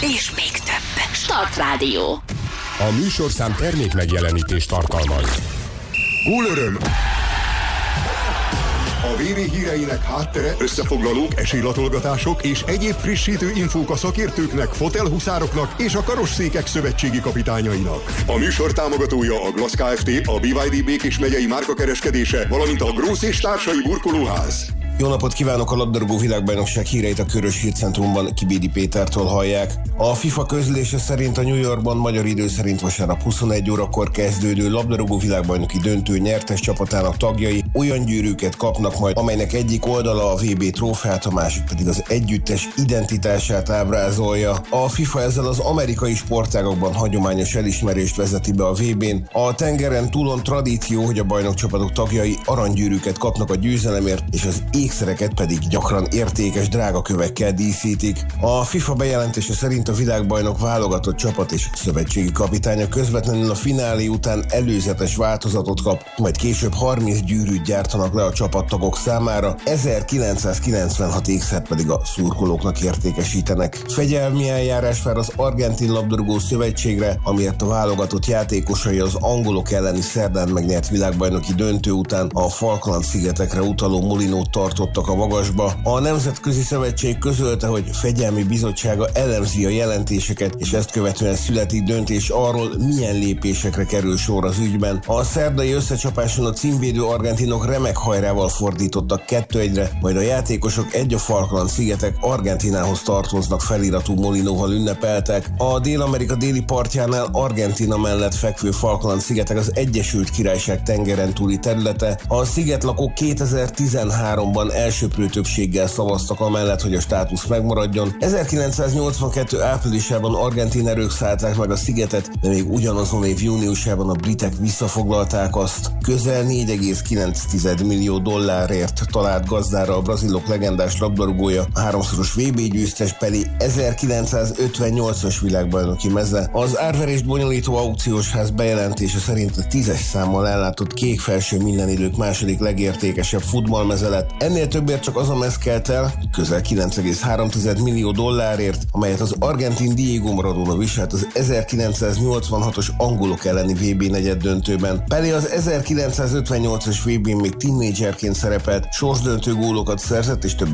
és még több. Start Rádió. A műsorszám termék megjelenítést tartalmaz. Gólöröm! A VB híreinek háttere, összefoglalók, esélylatolgatások és egyéb frissítő infók a szakértőknek, fotelhuszároknak és a karosszékek szövetségi kapitányainak. A műsor támogatója a Glass Kft., a BYD Békés megyei márkakereskedése, valamint a Grósz és társai burkolóház. Jó napot kívánok! A labdarúgó világbajnokság híreit a Körös Hírcentrumban Kibédi Pétertől hallják. A FIFA közlése szerint a New Yorkban magyar idő szerint vasárnap 21 órakor kezdődő labdarúgó világbajnoki döntő nyertes csapatának tagjai olyan gyűrűket kapnak majd, amelynek egyik oldala a VB trófeát, a másik pedig az együttes identitását ábrázolja. A FIFA ezzel az amerikai sportágokban hagyományos elismerést vezeti be a VB-n. A tengeren túlon tradíció, hogy a bajnokcsapatok tagjai aranygyűrűket kapnak a győzelemért, és az ékszereket pedig gyakran értékes drágakövekkel díszítik. A FIFA bejelentése szerint a világbajnok válogatott csapat és szövetségi kapitánya közvetlenül a finálé után előzetes változatot kap, majd később 30 gyűrűt gyártanak le a csapattagok számára, 1996 ékszert pedig a szurkolóknak értékesítenek. Fegyelmi eljárás vár az Argentin labdarúgó szövetségre, amiért a válogatott játékosai az angolok elleni szerdán megnyert világbajnoki döntő után a Falkland-szigetekre utaló molinót tartottak a magasba. A Nemzetközi Szövetség közölte, hogy fegyelmi bizottsága elemzi a jelentéseket, és ezt követően születik döntés arról, milyen lépésekre kerül sor az ügyben. A szerdai összecsapáson a címvédő argentinok remek hajrával fordítottak 2-1-re, majd a játékosok a Falkland-szigetek Argentinához tartoznak feliratú molinóval ünnepeltek. A Dél-Amerika déli partjánál Argentina mellett fekvő Falkland-szigetek az Egyesült Királyság tengeren túli területe. A szigetlakók 2013-ban elsöprő többséggel szavaztak amellett, hogy a státusz megmaradjon. 1982. áprilisában argentin erők szállták meg a szigetet, de még ugyanazon év júniusában a britek visszafoglalták azt. Közel 4,9 millió dollárért talált gazdára a brazilok legendás labdarúgója, a háromszoros VB győztes Pelé 1958-as világbajnoki meze. Az árverést bonyolító aukciós ház bejelentése szerint a 10-es számmal ellátott kék felső minden idők második legértékesebb futballmeze lett. Ennél többért csak az a mez kelt el, közel 9,3 millió dollárért, amelyet az argentin Diego Maradona viselt az 1986-os angolok elleni VB negyeddöntőben. Pelé az 1958-as VB-n még tínédzserként szerepelt, sorsdöntő gólokat szerzett és több